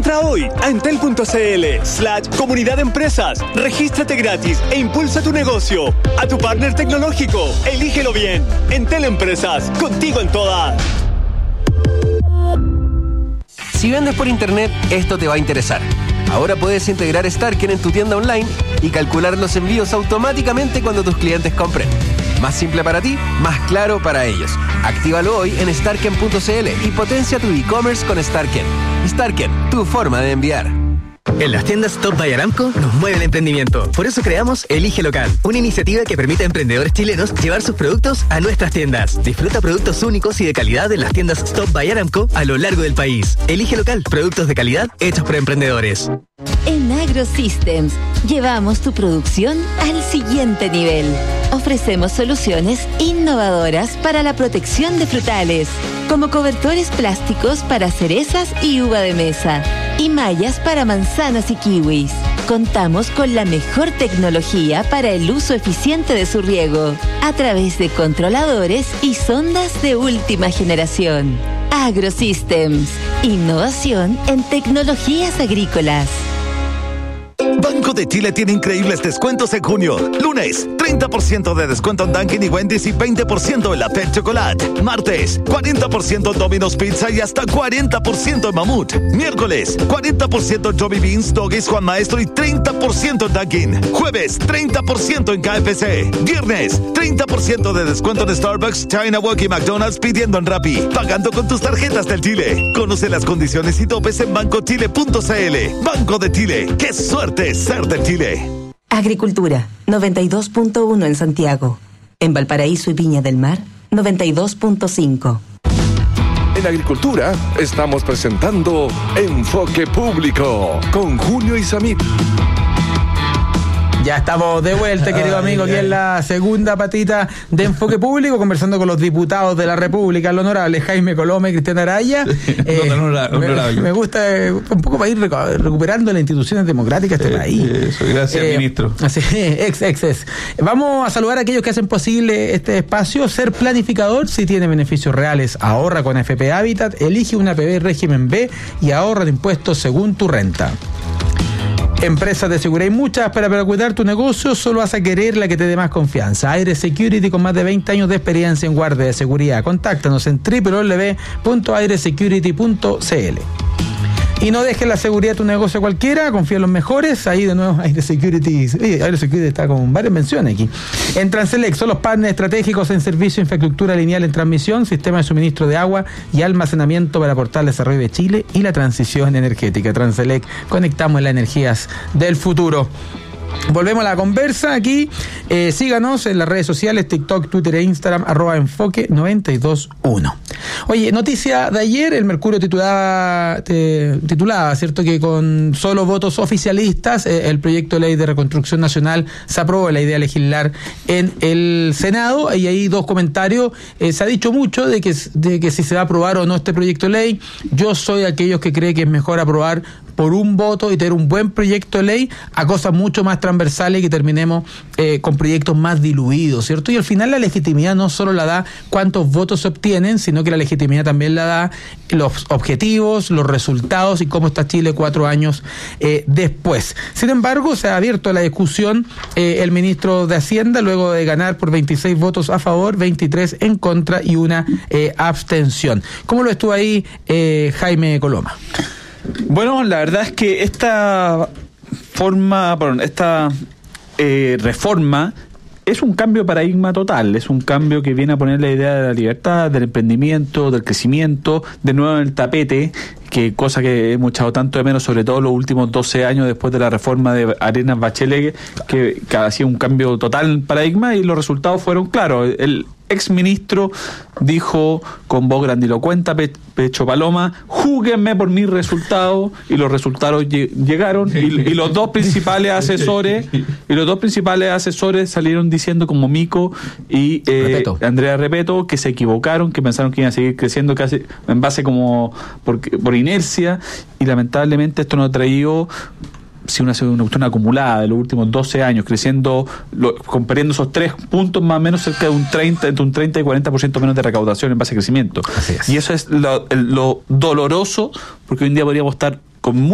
Entra hoy a entel.cl/comunidad de empresas, regístrate gratis e impulsa tu negocio. A tu partner tecnológico, elígelo bien. Entel Empresas, contigo en todas. Si vendes por internet, esto te va a interesar. Ahora puedes integrar Starken en tu tienda online y calcular los envíos automáticamente cuando tus clientes compren. Más simple para ti, más claro para ellos. Actívalo hoy en starken.cl y potencia tu e-commerce con Starken. Starken, tu forma de enviar. En las tiendas Top by Aramco nos mueve el emprendimiento. Por eso creamos Elige Local, una iniciativa que permite a emprendedores chilenos llevar sus productos a nuestras tiendas. Disfruta productos únicos y de calidad en las tiendas Top by Aramco a lo largo del país. Elige Local, productos de calidad hechos por emprendedores. En AgroSystems llevamos tu producción al siguiente nivel. Ofrecemos soluciones innovadoras para la protección de frutales, como cobertores plásticos para cerezas y uva de mesa, y mallas para manzanas y kiwis. Contamos con la mejor tecnología para el uso eficiente de su riego, a través de controladores y sondas de última generación. AgroSystems, innovación en tecnologías agrícolas. Banco de Chile tiene increíbles descuentos en junio. Lunes, 30% de descuento en Dunkin' y Wendy's y 20% en la Pet Chocolate. Martes, 40% en Domino's Pizza y hasta 40% en Mamut. Miércoles, 40% en Joby Beans, Doggies, Juan Maestro y 30% en Dunkin'. Jueves, 30% en KFC. Viernes, 30% de descuento en Starbucks, China Walk y McDonald's pidiendo en Rappi. Pagando con tus tarjetas del Chile. Conoce las condiciones y topes en bancochile.cl. Banco de Chile. ¡Qué suerte ser de Chile! Agricultura, 92.1 en Santiago. En Valparaíso y Viña del Mar, 92.5. En Agricultura estamos presentando Enfoque Público con Junio Isamit. Ya estamos de vuelta, querido amigo, aquí en la segunda patita de Enfoque Público, conversando con los diputados de la República, el honorable Jaime Coloma y Cristian Araya. Me gusta un poco para ir recuperando las instituciones democráticas de este país. Eso, gracias, ministro. Así, ex. Vamos a saludar a aquellos que hacen posible este espacio. Ser planificador, si tiene beneficios reales, ahorra con AFP Habitat, elige una APB régimen B y ahorra de impuestos según tu renta. Empresas de seguridad y muchas, pero para cuidar tu negocio solo vas a querer la que te dé más confianza. Aire Security, con más de 20 años de experiencia en guardia de seguridad. Contáctanos en www.airesecurity.cl. Y no dejes la seguridad de tu negocio a cualquiera, confía en los mejores. Ahí de nuevo Aire Security. Aire Security está con varias menciones aquí. En Transelec son los partners estratégicos en servicio de infraestructura lineal en transmisión, sistema de suministro de agua y almacenamiento para aportar el desarrollo de Chile y la transición energética. Transelec, conectamos las energías del futuro. Volvemos a la conversa aquí. Síganos en las redes sociales, TikTok, Twitter e Instagram, @enfoque921. Oye, noticia de ayer, el Mercurio titulaba, ¿cierto?, que con solo votos oficialistas, el proyecto de ley de reconstrucción nacional se aprobó, la idea de legislar en el Senado. Y ahí dos comentarios. Se ha dicho mucho de que si se va a aprobar o no este proyecto de ley. Yo soy de aquellos que cree que es mejor aprobar por un voto y tener un buen proyecto de ley a cosas mucho más transversales y que terminemos con proyectos más diluidos, ¿cierto? Y al final la legitimidad no solo la da cuántos votos se obtienen, sino que la legitimidad también la da los objetivos, los resultados y cómo está Chile 4 años después. Sin embargo, se ha abierto la discusión el ministro de Hacienda, luego de ganar por 26 votos a favor, 23 en contra y una abstención. ¿Cómo lo estuvo ahí Jaime Coloma? Bueno, la verdad es que esta reforma es un cambio de paradigma total, es un cambio que viene a poner la idea de la libertad, del emprendimiento, del crecimiento, de nuevo en el tapete, que cosa que hemos echado tanto de menos, sobre todo los últimos 12 años después de la reforma de Arenas Bachelet, que hacía un cambio total en el paradigma, y los resultados fueron claros. El exministro dijo con voz grandilocuente, pecho paloma, júguenme por mis resultados, y los resultados llegaron, y los dos principales asesores salieron diciendo, como Mico y Andrea Repeto, que se equivocaron, que pensaron que iban a seguir creciendo casi en base como por inercia, y lamentablemente esto nos ha traído una cuestión acumulada de los últimos 12 años, creciendo, comparando esos 3 puntos más o menos, cerca de entre un 30 y 40% menos de recaudación en base a crecimiento. Y eso es lo doloroso, porque hoy en día podríamos estar con